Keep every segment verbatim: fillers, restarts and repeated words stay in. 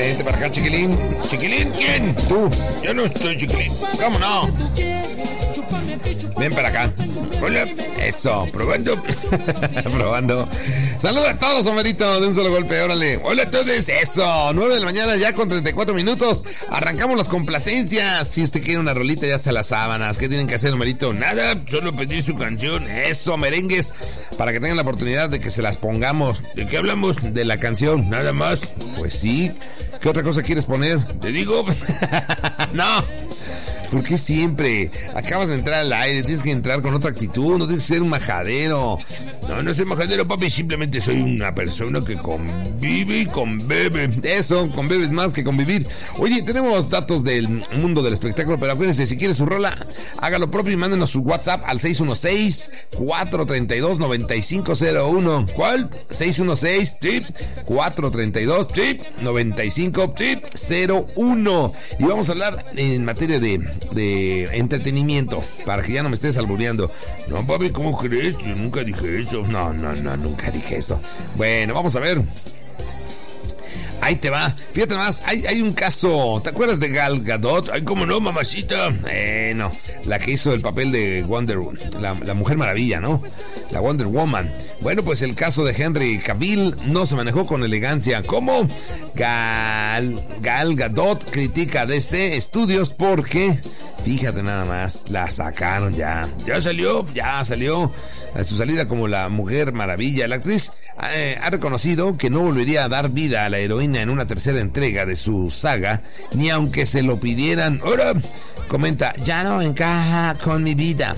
Vente para acá, chiquilín. ¿Chiquilín? ¿Quién? Tú. Yo no estoy, chiquilín. ¿Cómo no? Ven para acá. Hola. Eso, probando. Probando. Saludos a todos, Homerito, de un solo golpe, órale. Hola a todos, eso. nueve de la mañana ya con treinta y cuatro minutos. Arrancamos las complacencias. Si usted quiere una rolita, ya se las sábanas. ¿Qué tienen que hacer, Homerito? Nada, solo pedir su canción. Eso, merengues. Para que tengan la oportunidad de que se las pongamos. ¿De qué hablamos? De la canción, nada más. Pues sí. ¿Qué otra cosa quieres poner? ¿Te digo? No. ¿Por qué siempre? Acabas de entrar al aire, tienes que entrar con otra actitud, no tienes que ser un majadero. No, no soy majadero, papi, simplemente soy una persona que convive y conbebe. Eso, conbebes más que convivir. Oye, tenemos datos del mundo del espectáculo, pero acuérdense, si quieres su rola, haga lo propio y mándenos su WhatsApp al seis uno seis, cuatro tres dos, nueve cinco cero uno. ¿Cuál? seis uno seis, cuatro tres dos, nueve cinco cero uno. Y vamos a hablar en materia de de entretenimiento, para que ya no me estés albureando. No, papi, ¿cómo crees? Yo nunca dije eso. No, no, no, nunca dije eso. Bueno, vamos a ver. Ahí te va. Fíjate más, hay, hay un caso. ¿Te acuerdas de Gal Gadot? Ay, cómo no, mamacita. Eh, no. La que hizo el papel de Wonder la, la Mujer Maravilla, ¿no? La Wonder Woman. Bueno, pues el caso de Henry Cavill no se manejó con elegancia. ¿Cómo? Gal, Gal Gadot critica a D C Studios porque, fíjate nada más, la sacaron ya. Ya salió, ya salió. A su salida como la Mujer Maravilla, la actriz eh, ha reconocido que no volvería a dar vida a la heroína en una tercera entrega de su saga, ni aunque se lo pidieran. Ahora, comenta, ya no encaja con mi vida.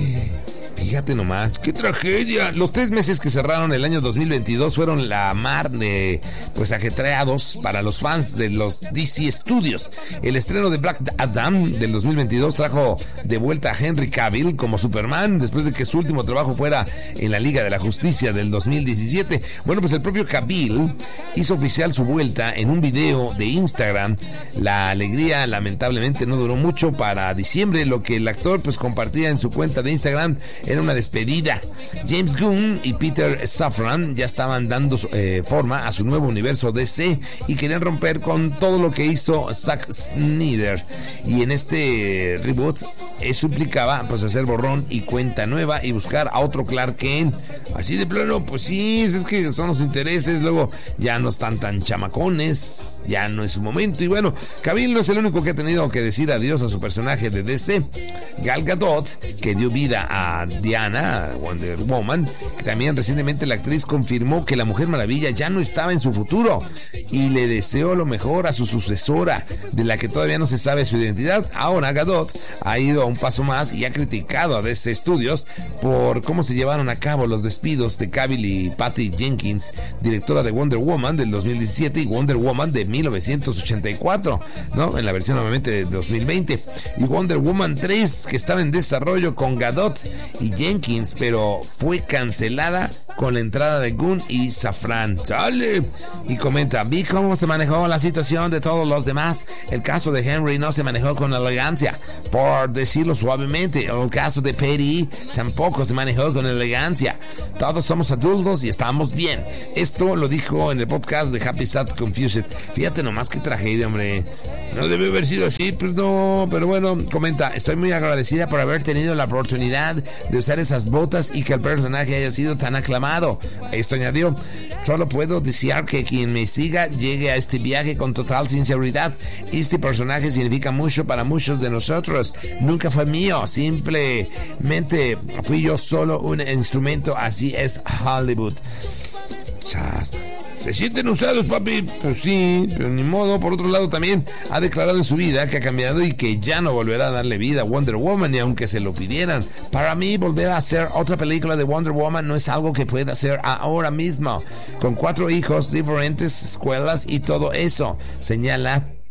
Fíjate nomás, qué tragedia. Los tres meses que cerraron el año dos mil veintidós fueron la mar de, pues, ajetreados para los fans de los D C Studios. El estreno de Black Adam del dos mil veintidós trajo de vuelta a Henry Cavill como Superman después de que su último trabajo fuera en la Liga de la Justicia del dos mil diecisiete. Bueno, pues el propio Cavill hizo oficial su vuelta en un video de Instagram. La alegría lamentablemente no duró mucho. Para diciembre, lo que el actor pues compartía en su cuenta de Instagram era una despedida. James Gunn y Peter Safran ya estaban dando eh, forma a su nuevo universo D C y querían romper con todo lo que hizo Zack Snyder. Y en este reboot eso implicaba pues hacer borrón y cuenta nueva y buscar a otro Clark Kent. Así de plano, pues sí, es que son los intereses. Luego ya no están tan chamacones, ya no es su momento. Y bueno, Cavill no es el único que ha tenido que decir adiós a su personaje de D C. Gal Gadot, que dio vida a Diana, Wonder Woman, que también recientemente la actriz confirmó que la Mujer Maravilla ya no estaba en su futuro y le deseó lo mejor a su sucesora, de la que todavía no se sabe su identidad. Ahora Gadot ha ido a un paso más y ha criticado a D C Studios por cómo se llevaron a cabo los despidos de Cavill y Patty Jenkins, directora de Wonder Woman del dos mil diecisiete y Wonder Woman de mil novecientos ochenta y cuatro, ¿no? En la versión nuevamente de dos mil veinte, y Wonder Woman tres, que estaba en desarrollo con Gadot y Jenkins, pero fue cancelada con la entrada de Gunn y Safran. ¡Sale! Y comenta, vi cómo se manejó la situación de todos los demás. El caso de Henry no se manejó con elegancia, por decirlo suavemente. El caso de Petty tampoco se manejó con elegancia. Todos somos adultos y estamos bien. Esto lo dijo en el podcast de Happy Sad Confused. Fíjate nomás qué tragedia, hombre. No debe haber sido así, pues no. Pero bueno, comenta, estoy muy agradecida por haber tenido la oportunidad de usar esas botas y que el personaje haya sido tan aclamado. Esto añadió, solo puedo desear que quien me siga llegue a este viaje con total sinceridad. Este personaje significa mucho para muchos de nosotros. Nunca fue mío, simplemente fui yo solo un instrumento. Así es Hollywood. Chaspas. ¿Se sienten usados, papi? Pues sí, pero ni modo. Por otro lado, también ha declarado en su vida que ha cambiado y que ya no volverá a darle vida a Wonder Woman, ni aunque se lo pidieran. Para mí, volver a hacer otra película de Wonder Woman no es algo que pueda hacer ahora mismo, con cuatro hijos, diferentes escuelas y todo eso, señala.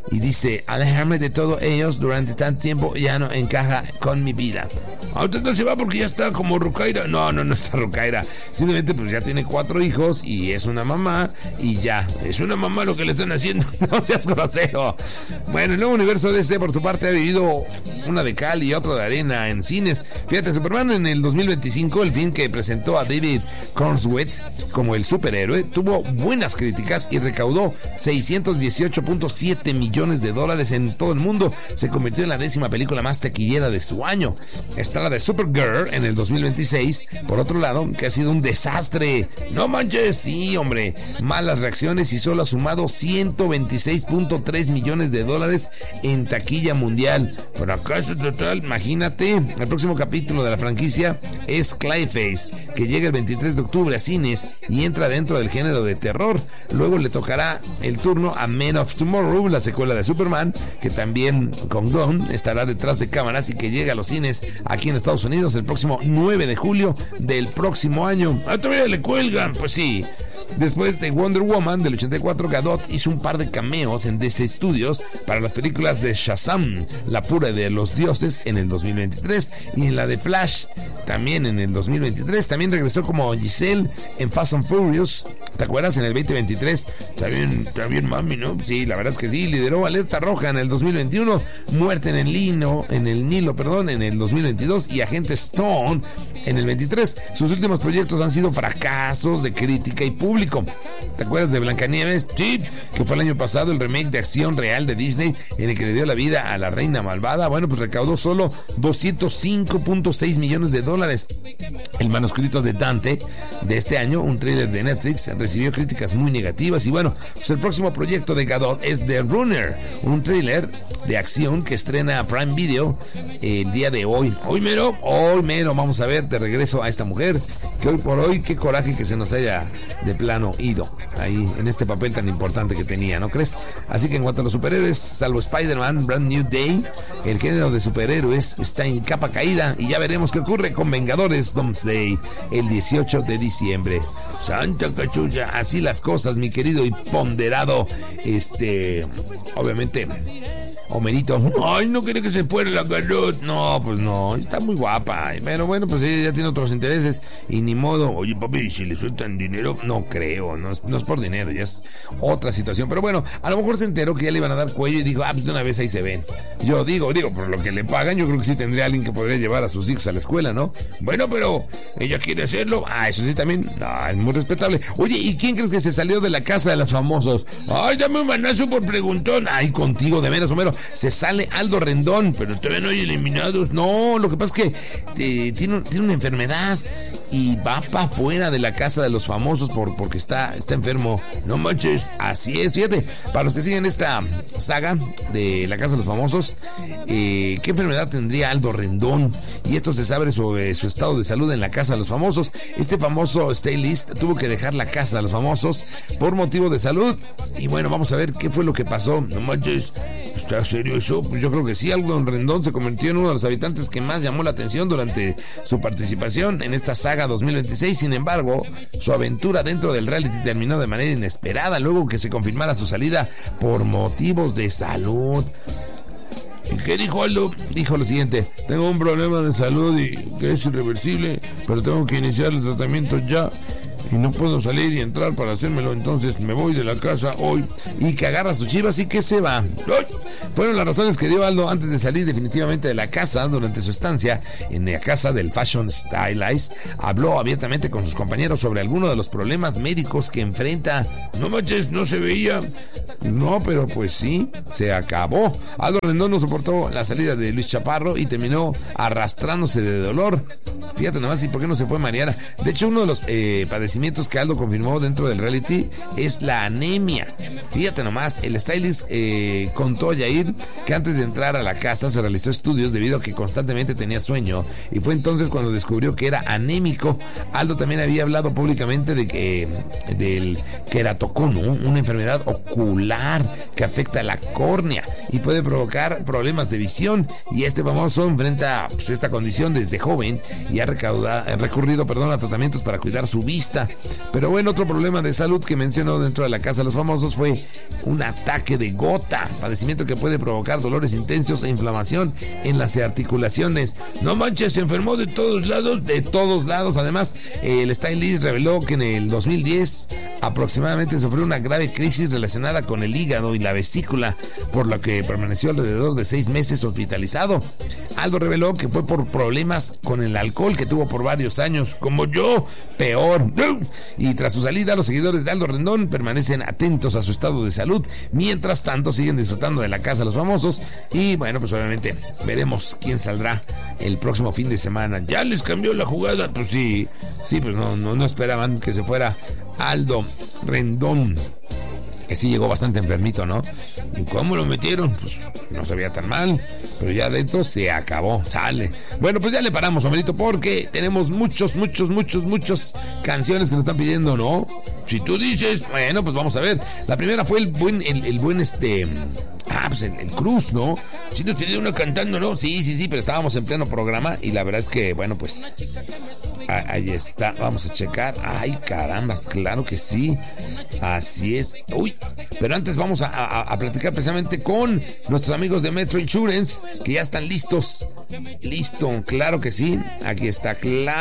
y dice: alejarme de todos ellos durante tanto tiempo ya no encaja con mi vida. Ahorita no se va porque ya está como Rucaira. No, no, no está Rucaira. Simplemente pues ya tiene cuatro hijos y es una mamá y ya. Es una mamá lo que le están haciendo. No seas grosero. Bueno, el nuevo universo D C por su parte ha vivido una de cal y otra de arena en cines. Fíjate, Superman en el dos mil veinticinco, el film que presentó a David Cornswet como el superhéroe, tuvo buenas críticas y recaudó seiscientos dieciocho punto siete millones de dólares en todo el mundo. Se convirtió en la décima película más taquillera de su año. Está la de Supergirl en el dos mil veintiséis, por otro lado, que ha sido un desastre. No manches, sí, hombre. Malas reacciones y solo ha sumado ciento veintiséis punto tres millones de dólares en taquilla mundial. Fracaso total, imagínate. El próximo capítulo de la franquicia es Clayface, que llega el veintitrés de octubre a cines y entra dentro del género de terror. Luego le tocará el turno a Man of Tomorrow, la secuela de Superman, que también con Gunn estará detrás de cámaras y que llega a los cines aquí en Estados Unidos el próximo nueve de julio del próximo año. ¿Ah, todavía le cuelgan? Pues sí. Después de Wonder Woman del ochenta y cuatro, Gadot hizo un par de cameos en D C Studios para las películas de Shazam, La Furia de los Dioses en el dos mil veintitrés, y en la de Flash también en el dos mil veintitrés. También regresó como Giselle en Fast and Furious, ¿te acuerdas? En el veinte veintitrés. Está bien, está bien, mami, ¿no? Sí, la verdad es que sí. Lideró Alerta Roja en el dos mil veintiuno, Muerte en el Nilo, en el Nilo, perdón, en el dos mil veintidós, y Agente Stone en el veintitrés. Sus últimos proyectos han sido fracasos de crítica y público. ¿Te acuerdas de Blancanieves? Sí, que fue el año pasado el remake de acción real de Disney en el que le dio la vida a la reina malvada. Bueno, pues recaudó solo doscientos cinco punto seis millones de dólares. El manuscrito de Dante de este año, un thriller de Netflix, recibió críticas muy negativas. Y bueno, pues el próximo proyecto de Gadot es The Runner, un thriller de acción que estrena Prime Video el día de hoy. Hoy mero, hoy mero vamos a ver de regreso a esta mujer que hoy por hoy, qué coraje que se nos haya de plano ido ahí en este papel tan importante que tenía, ¿no crees? Así que en cuanto a los superhéroes, salvo Spider-Man Brand New Day, el género de superhéroes está en capa caída y ya veremos qué ocurre con Vengadores Doomsday el dieciocho de diciembre. Santa cachucha, así las cosas, mi querido y ponderado, este, obviamente, Homerito. Ay, no quería que se fuera la Gadot. No, pues no, está muy guapa. Pero bueno, pues ella ya tiene otros intereses y ni modo. Oye, papi, si le sueltan dinero, no creo, no es, no es por dinero, ya es otra situación. Pero bueno, a lo mejor se enteró que ya le iban a dar cuello y dijo, ah, pues de una vez ahí se ven. Yo digo, digo, por lo que le pagan, yo creo que sí tendría alguien que podría llevar a sus hijos a la escuela, ¿no? Bueno, pero ella quiere hacerlo. Ah, eso sí también, no, es muy respetable. Oye, ¿y quién crees que se salió de la casa de los famosos? Ay, dame un manazo por preguntón. Ay, contigo, de veras, Homero. Se sale Aldo Rendón, pero todavía no hay eliminados. No, lo que pasa es que eh, tiene, tiene una enfermedad y va para afuera de la casa de los famosos por, porque está, está enfermo. No manches, así es, fíjate. Para los que siguen esta saga de la casa de los famosos, eh, ¿qué enfermedad tendría Aldo Rendón? Y esto se sabe sobre su estado de salud en la casa de los famosos. Este famoso stylist tuvo que dejar la casa de los famosos por motivo de salud. Y bueno, vamos a ver qué fue lo que pasó. No manches, ¿está serio eso? Pues yo creo que sí. Aldo Rendón se convirtió en uno de los habitantes que más llamó la atención durante su participación en esta saga dos mil veintiséis. Sin embargo, su aventura dentro del reality terminó de manera inesperada luego que se confirmara su salida por motivos de salud. ¿Y qué dijo Aldo? Dijo lo siguiente: tengo un problema de salud y que es irreversible, pero tengo que iniciar el tratamiento ya y no puedo salir y entrar para hacérmelo, entonces me voy de la casa hoy. Y que agarra sus chivas y que se va. ¡Ay! Fueron las razones que dio Aldo antes de salir definitivamente de la casa. Durante su estancia en la casa del fashion stylist, habló abiertamente con sus compañeros sobre algunos de los problemas médicos que enfrenta. No manches, no se veía. No, pero pues sí, se acabó. Aldo Rendón no soportó la salida de Luis Chaparro y terminó arrastrándose de dolor. Fíjate nomás, ¿y por qué no se fue Mariana? De hecho, uno de los eh, padecimientos que Aldo confirmó dentro del reality es la anemia. Fíjate nomás, el stylist eh, contó a Yair que antes de entrar a la casa se realizó estudios debido a que constantemente tenía sueño y fue entonces cuando descubrió que era anémico. Aldo también había hablado públicamente de que del queratocono, una enfermedad ocular que afecta a la córnea y puede provocar problemas de visión, y este famoso enfrenta pues, esta condición desde joven y ha, recaudado, ha recurrido perdón, a tratamientos para cuidar su vista. nada. Pero bueno, otro problema de salud que mencionó dentro de la Casa de los Famosos fue un ataque de gota, padecimiento que puede provocar dolores intensos e inflamación en las articulaciones. No manches, se enfermó de todos lados, de todos lados. Además, el stylist reveló que en el dos mil diez aproximadamente sufrió una grave crisis relacionada con el hígado y la vesícula, por lo que permaneció alrededor de seis meses hospitalizado. Aldo reveló que fue por problemas con el alcohol que tuvo por varios años, como yo, peor. Y tras su salida, los seguidores de Aldo Rendón permanecen atentos a su estado de salud. Mientras tanto, siguen disfrutando de la Casa de los Famosos. Y bueno, pues obviamente veremos quién saldrá el próximo fin de semana. ¿Ya les cambió la jugada? Pues sí, sí, pues no, no, no esperaban que se fuera Aldo Rendón, que sí llegó bastante enfermito, ¿no? ¿Y cómo lo metieron? Pues no se veía tan mal, pero ya adentro se acabó, sale. Bueno, pues ya le paramos, Homerito, porque tenemos muchos, muchos, muchos, muchos canciones que nos están pidiendo, ¿no? Si tú dices, bueno, pues vamos a ver. La primera fue el buen, el, el buen este... Ah, pues el, el Cruz, ¿no? Si nos tenía uno cantando, ¿no? Sí, sí, sí, pero estábamos en pleno programa y la verdad es que, bueno, pues... Ah, ahí está, vamos a checar. Ay, carambas, claro que sí. Así es. Uy, pero antes vamos a, a, a platicar precisamente con nuestros amigos de Metro Insurance, que ya están listos. Listo, claro que sí. Aquí está,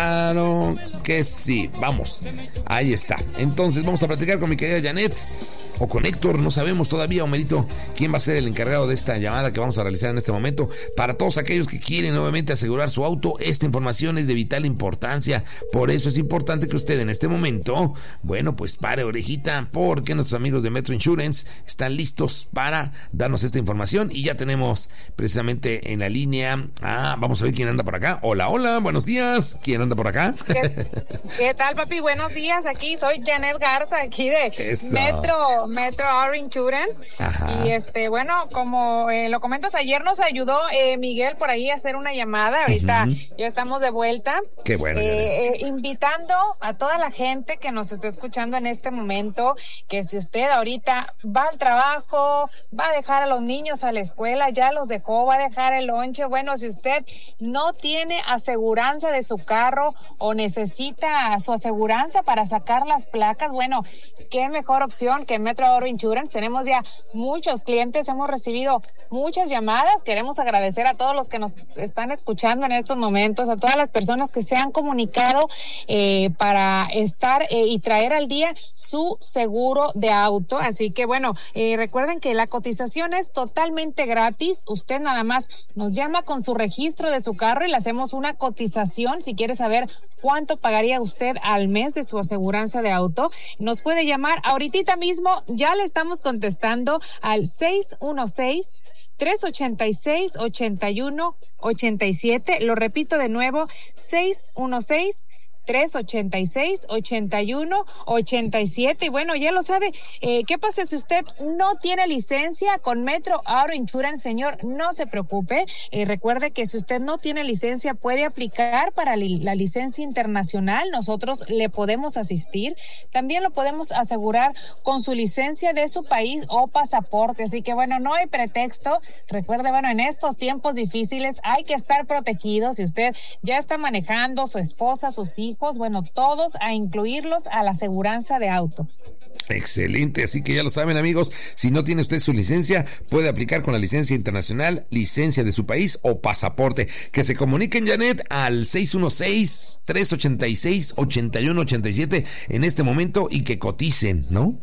claro que sí. Vamos, ahí está. Entonces vamos a platicar con mi querida Janet. O con Héctor, no sabemos todavía, Homerito, quién va a ser el encargado de esta llamada que vamos a realizar en este momento. Para todos aquellos que quieren nuevamente asegurar su auto, esta información es de vital importancia. Por eso es importante que usted en este momento, bueno, pues pare orejita, porque nuestros amigos de Metro Insurance están listos para darnos esta información. Y ya tenemos precisamente en la línea, ah, vamos a ver quién anda por acá. Hola, hola, buenos días, ¿quién anda por acá? ¿Qué, qué tal, papi? Buenos días, aquí soy Janet Garza, aquí de Eso. Metro Metro Auto Insurance. Ajá. Y este, bueno, como eh, lo comentas, ayer nos ayudó eh, Miguel por ahí a hacer una llamada. Ahorita uh-huh. ya estamos de vuelta. Qué bueno. Eh, eh, invitando a toda la gente que nos esté escuchando en este momento, que si usted ahorita va al trabajo, va a dejar a los niños a la escuela, ya los dejó, va a dejar el lonche. Bueno, si usted no tiene aseguranza de su carro o necesita su aseguranza para sacar las placas, bueno, qué mejor opción que Metro Auto Insurance. Tenemos ya muchos clientes, hemos recibido muchas llamadas. Queremos agradecer a todos los que nos están escuchando en estos momentos, a todas las personas que se han comunicado eh, para estar eh, y traer al día su seguro de auto. Así que bueno, eh, recuerden que la cotización es totalmente gratis. Usted nada más nos llama con su registro de su carro y le hacemos una cotización. Si quiere saber cuánto pagaría usted al mes de su aseguranza de auto, nos puede llamar ahorita mismo. Ya le estamos contestando al seis uno seis, tres ocho seis, ocho uno ocho siete. Lo repito de nuevo, seis uno seis, tres ocho seis, ocho uno ocho siete. Y bueno, ya lo sabe, eh, ¿qué pasa si usted no tiene licencia con Metro Auto Insurance? Señor, no se preocupe. Eh, recuerde que si usted no tiene licencia, puede aplicar para li- la licencia internacional. Nosotros le podemos asistir. También lo podemos asegurar con su licencia de su país o pasaporte. Así que bueno, no hay pretexto. Recuerde, bueno, en estos tiempos difíciles hay que estar protegidos. Si usted ya está manejando, su esposa, sus hijos, bueno, todos a incluirlos a la aseguranza de auto. Excelente, así que ya lo saben, amigos, si no tiene usted su licencia, puede aplicar con la licencia internacional, licencia de su país o pasaporte. Que se comuniquen, Janet, al seis uno seis, tres ocho seis, ocho uno ocho siete en este momento y que coticen, ¿no?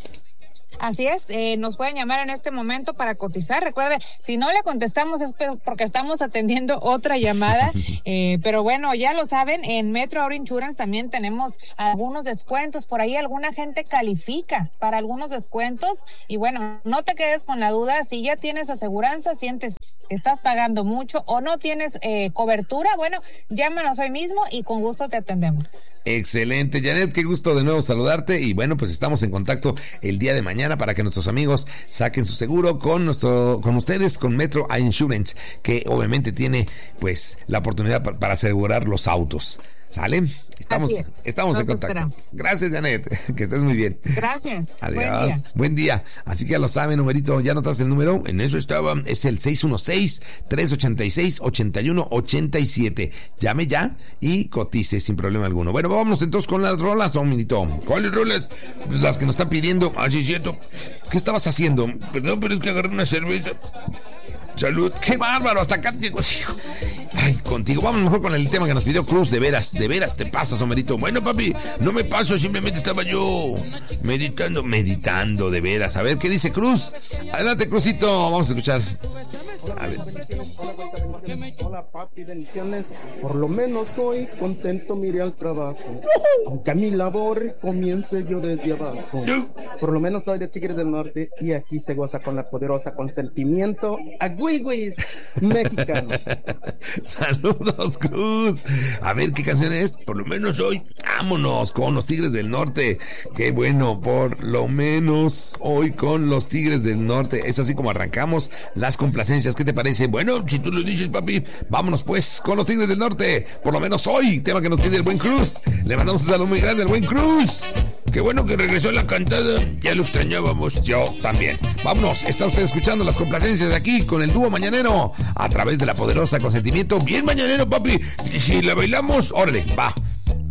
Así es, eh, nos pueden llamar en este momento para cotizar. Recuerde, si no le contestamos es porque estamos atendiendo otra llamada, eh, pero bueno, ya lo saben, en Metro Auto Insurance también tenemos algunos descuentos. Por ahí alguna gente califica para algunos descuentos y bueno, no te quedes con la duda. Si ya tienes aseguranza, sientes que estás pagando mucho o no tienes eh, cobertura, bueno, llámanos hoy mismo y con gusto te atendemos. Excelente, Janet, qué gusto de nuevo saludarte y bueno, pues estamos en contacto el día de mañana para que nuestros amigos saquen su seguro con nuestro, con ustedes, con Metro Insurance, que obviamente tiene pues la oportunidad para, para asegurar los autos. ¿Sale? Estamos, estamos en contacto. Esperamos. Gracias, Janet. Que estés muy bien. Gracias. Adiós. Buen día. Buen día. Así que ya lo saben, numerito, ya notaste el número. En eso estaba. Es el seis uno seis, tres ocho seis, ocho uno ocho siete. Llame ya y cotice sin problema alguno. Bueno, vámonos entonces con las rolas, dominito. ¿Cuáles rolas? Pues las que nos están pidiendo. Ah, sí, es cierto. ¿Qué estabas haciendo? Perdón, pero es que agarré una cerveza. Salud. ¡Qué bárbaro! Hasta acá llegó. Ay, contigo. Vamos mejor con el tema que nos pidió Cruz. De veras, de veras te pasas, Homerito. Bueno, papi, no me paso. Simplemente estaba yo meditando, meditando, de veras. A ver, ¿qué dice Cruz? Adelante, Cruzito. Vamos a escuchar. A ver. Hola, papi, bendiciones. Por lo menos hoy contento miré al trabajo. Aunque a mi labor comience yo desde abajo. Por lo menos soy de Tigres del Norte y aquí se goza con la poderosa consentimiento a Guiguis mexicano. Saludos, Cruz. A ver qué canción es. Por lo menos hoy, vámonos con los Tigres del Norte. Qué bueno, por lo menos hoy con los Tigres del Norte. Es así como arrancamos las complacencias. ¿Qué te parece? Bueno, si tú lo dices, papi, vámonos pues con los Tigres del Norte. Por lo menos hoy, tema que nos pide el buen Cruz. Le mandamos un saludo muy grande al buen Cruz. Qué bueno que regresó la cantada. Ya lo extrañábamos. Yo también. Vámonos. Está usted escuchando las complacencias de aquí con el dúo mañanero a través de la poderosa Consentimiento. Bien mañanero, papi. Y si la bailamos, órale, va.